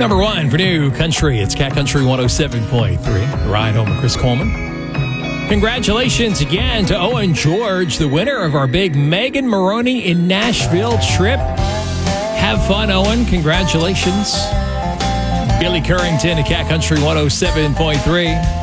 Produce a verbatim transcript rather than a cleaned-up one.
Number one for New Country, it's Cat Country one oh seven point three. Ride home with Chris Coleman. Congratulations again to Owen George, the winner of our big Megan Maroney in Nashville trip. Have fun, Owen. Congratulations. Billy Currington at Cat Country one oh seven point three.